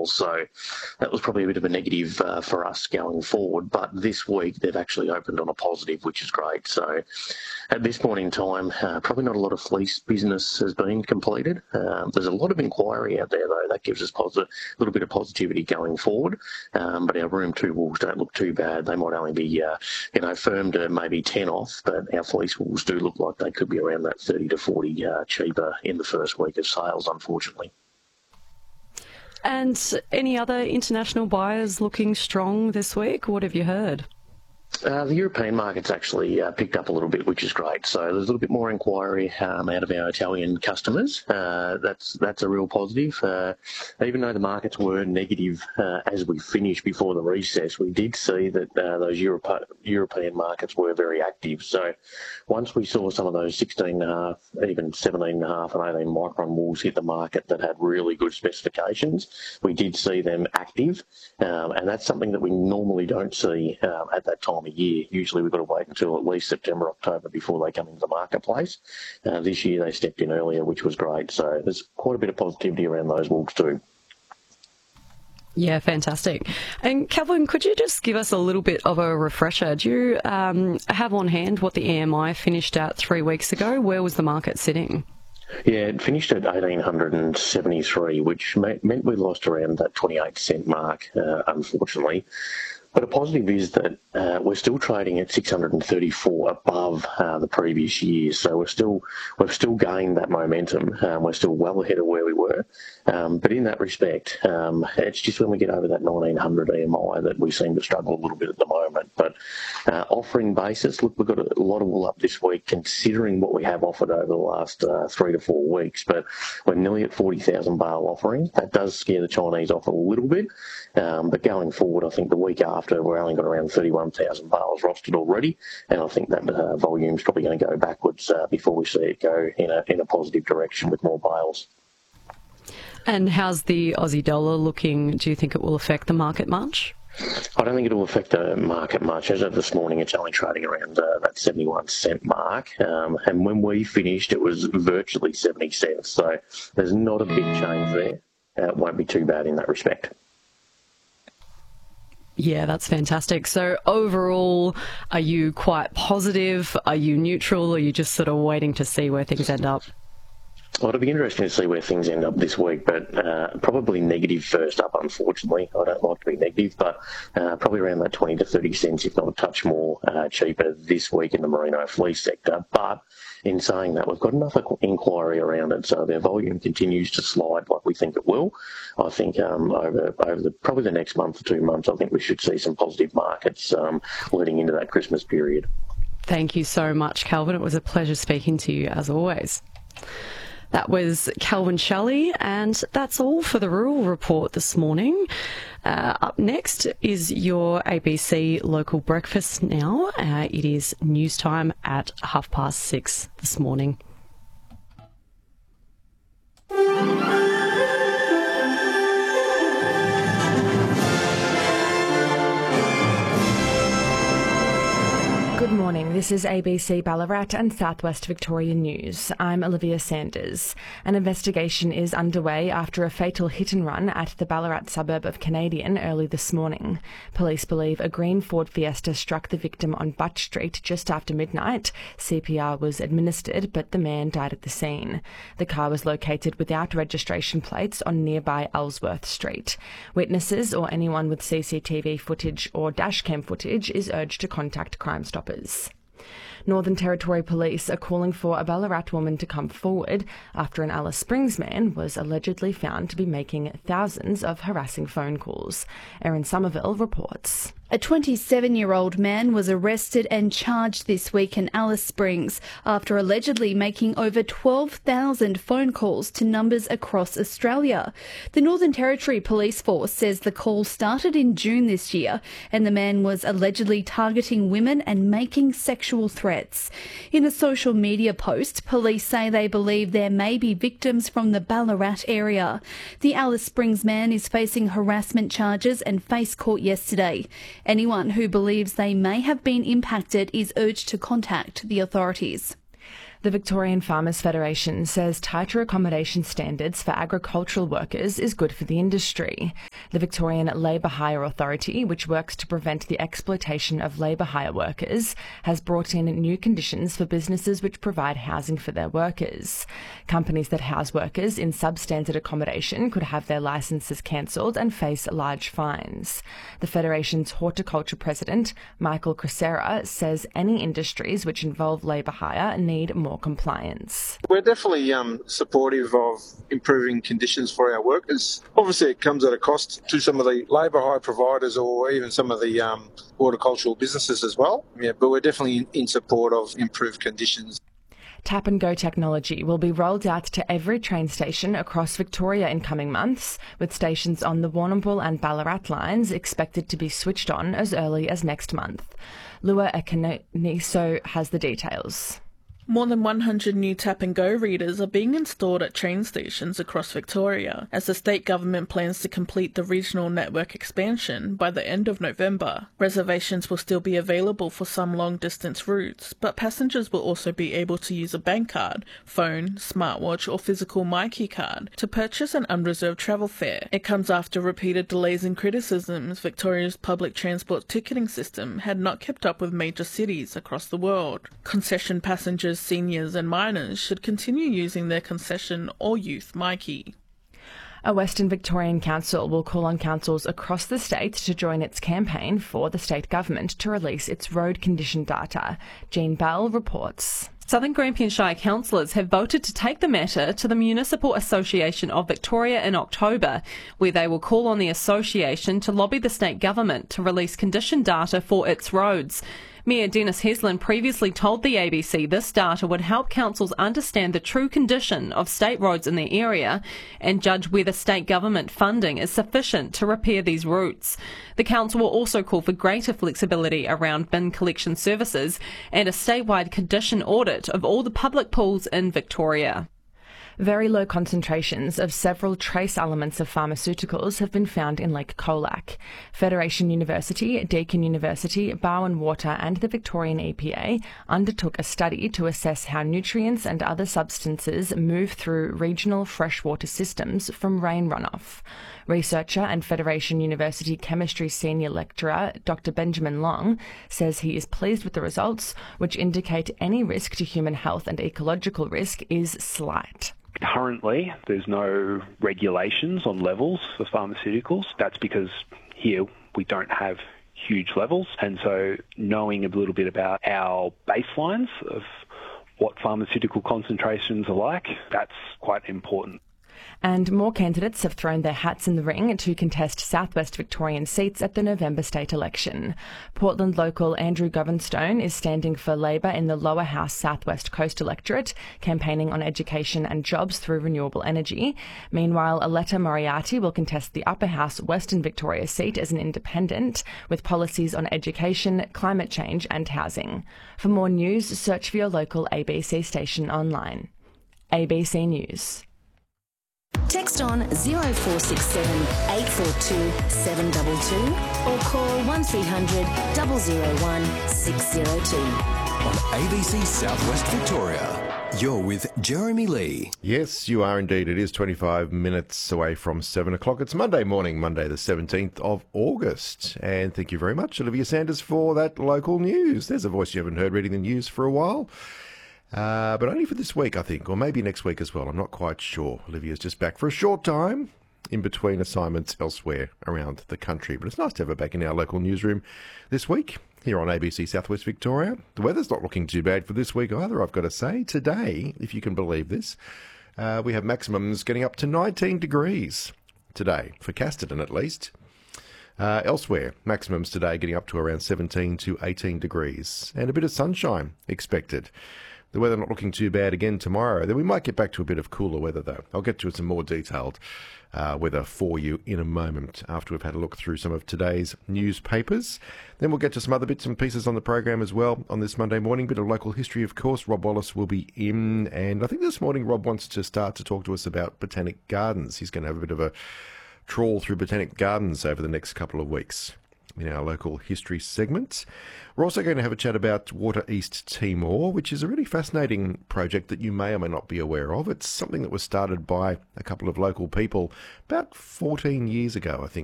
sales. So that was probably a bit of a negative for us going forward. But this week they've actually opened on a positive, which is great. So at this point in time, probably not a lot of fleece business has been completed. There's a lot of inquiry out there, though. That gives us a little bit of positivity going forward. But our Room 2 wools don't look too bad. They might only be, firm to maybe 10 off, but our fleece wools do look like they could be around that 30 to 40 cheaper in the first week of sales, unfortunately. And any other international buyers looking strong this week? What have you heard? The European market's actually picked up a little bit, which is great. So there's a little bit more inquiry out of our Italian customers. That's a real positive. Even though the markets were negative as we finished before the recess, we did see that those European markets were very active. So once we saw some of those 16.5, even 17.5 and 18 micron wools hit the market that had really good specifications, we did see them active. And that's something that we normally don't see at that time of year. Usually we've got to wait until at least September, October before they come into the marketplace. This year they stepped in earlier, which was great. So there's quite a bit of positivity around those wools too. Yeah, fantastic. And Calvin, could you just give us a little bit of a refresher? Do you have on hand what the EMI finished at 3 weeks ago? Where was the market sitting? Yeah, it finished at 1,873, which meant we lost around that 28 cent mark, unfortunately. But a positive is that we're still trading at 634 above the previous year, so we've still gained that momentum. We're still well ahead of where we were, but in that respect, it's just when we get over that 1900 EMI that we seem to struggle a little bit at the moment. But offering basis, look, we've got a lot of wool up this week, considering what we have offered over the last 3 to 4 weeks. But we're nearly at 40,000 bale offering. That does scare the Chinese off a little bit, but going forward, I think the week after, we're only got around 31,000 bales rostered already, and I think that volume's probably going to go backwards before we see it go in a positive direction with more bales. And how's the Aussie dollar looking? Do you think it will affect the market much? I don't think it will affect the market much. As of this morning, it's only trading around that 71 cent mark. And when we finished, it was virtually 70 cents. So there's not a big change there. It won't be too bad in that respect. Yeah, that's fantastic. So overall, are you quite positive? Are you neutral? Or are you just sort of waiting to see where things end up? Well, it'll be interesting to see where things end up this week, but probably negative first up, unfortunately. I don't like to be negative, but probably around that 20 to 30 cents, if not a touch more cheaper this week in the merino fleece sector. But in saying that, we've got enough inquiry around it, so their volume continues to slide like we think it will. I think over probably the next month or 2 months, I think we should see some positive markets leading into that Christmas period. Thank you so much, Calvin. It was a pleasure speaking to you, as always. That was Calvin Shelley, and that's all for the Rural Report this morning. Up next is your ABC Local Breakfast now. It is news time at 6:30 this morning. Good morning, this is ABC Ballarat and Southwest Victoria News. I'm Olivia Sanders. An investigation is underway after a fatal hit-and-run at the Ballarat suburb of Canadian early this morning. Police believe a green Ford Fiesta struck the victim on Butch Street just after midnight. CPR was administered, but the man died at the scene. The car was located without registration plates on nearby Ellsworth Street. Witnesses or anyone with CCTV footage or dashcam footage is urged to contact Crime Stoppers. Northern Territory Police are calling for a Ballarat woman to come forward after an Alice Springs man was allegedly found to be making thousands of harassing phone calls. Erin Somerville reports. A 27-year-old man was arrested and charged this week in Alice Springs after allegedly making over 12,000 phone calls to numbers across Australia. The Northern Territory Police Force says the call started in June this year and the man was allegedly targeting women and making sexual threats. In a social media post, police say they believe there may be victims from the Ballarat area. The Alice Springs man is facing harassment charges and faced court yesterday. Anyone who believes they may have been impacted is urged to contact the authorities. The Victorian Farmers Federation says tighter accommodation standards for agricultural workers is good for the industry. The Victorian Labour Hire Authority, which works to prevent the exploitation of labour hire workers, has brought in new conditions for businesses which provide housing for their workers. Companies that house workers in substandard accommodation could have their licences cancelled and face large fines. The Federation's horticulture president, Michael Cresera, says any industries which involve labour hire need more compliance. We're definitely supportive of improving conditions for our workers. Obviously it comes at a cost to some of the labour hire providers or even some of the horticultural businesses as well. Yeah, but we're definitely in support of improved conditions. Tap and Go technology will be rolled out to every train station across Victoria in coming months, with stations on the Warrnambool and Ballarat lines expected to be switched on as early as next month. Lua Ekaniso has the details. More than 100 new Tap and Go readers are being installed at train stations across Victoria as the state government plans to complete the regional network expansion by the end of November. Reservations will still be available for some long-distance routes, but passengers will also be able to use a bank card, phone, smartwatch or physical MyKey card to purchase an unreserved travel fare. It comes after repeated delays and criticisms Victoria's public transport ticketing system had not kept up with major cities across the world. Concession passengers, seniors and minors should continue using their concession or youth MyKey. A Western Victorian council will call on councils across the state to join its campaign for the state government to release its road condition data. Jean Bell reports. Southern Grampian Shire councillors have voted to take the matter to the Municipal Association of Victoria in October, where they will call on the association to lobby the state government to release condition data for its roads. Mayor Dennis Heslin previously told the ABC this data would help councils understand the true condition of state roads in their area and judge whether state government funding is sufficient to repair these routes. The council will also call for greater flexibility around bin collection services and a statewide condition audit of all the public pools in Victoria. Very low concentrations of several trace elements of pharmaceuticals have been found in Lake Colac. Federation University, Deakin University, Barwon Water and the Victorian EPA undertook a study to assess how nutrients and other substances move through regional freshwater systems from rain runoff. Researcher and Federation University Chemistry Senior Lecturer Dr. Benjamin Long says he is pleased with the results, which indicate any risk to human health and ecological risk is slight. Currently, there's no regulations on levels for pharmaceuticals. That's because here we don't have huge levels. And so knowing a little bit about our baselines of what pharmaceutical concentrations are like, that's quite important. And more candidates have thrown their hats in the ring to contest southwest Victorian seats at the November state election. Portland local Andrew Govinstone is standing for Labor in the lower house southwest coast electorate, campaigning on education and jobs through renewable energy. Meanwhile, Aletta Moriarty will contest the upper house Western Victoria seat as an independent, with policies on education, climate change and housing. For more news, search for your local ABC station online. ABC News. Text on 0467 842 722 or call 1300 001 602. On ABC Southwest Victoria, you're with Jeremy Lee. Yes, you are indeed. It is 25 minutes away from 7 o'clock. It's Monday morning, Monday the 17th of August. And thank you very much, Olivia Sanders, for that local news. There's a voice you haven't heard reading the news for a while. But only for this week, I think, or maybe next week as well. I'm not quite sure. Olivia's just back for a short time in between assignments elsewhere around the country. But it's nice to have her back in our local newsroom this week here on ABC Southwest Victoria. The weather's not looking too bad for this week either, I've got to say. Today, if you can believe this, we have maximums getting up to 19 degrees today, for Casterton at least. Elsewhere, maximums today getting up to around 17 to 18 degrees. And a bit of sunshine expected. The weather not looking too bad again tomorrow. Then we might get back to a bit of cooler weather, though. I'll get to some more detailed weather for you in a moment after we've had a look through some of today's newspapers. Then we'll get to some other bits and pieces on the program as well on this Monday morning. Bit of local history, of course. Rob Wallace will be in. And I think this morning Rob wants to start to talk to us about Botanic Gardens. He's going to have a bit of a trawl through Botanic Gardens over the next couple of weeks. in our local history segment. We're also going to have a chat about Water East Timor, which is a really fascinating project that you may or may not be aware of. It's something that was started by a couple of local people about 14 years ago, I think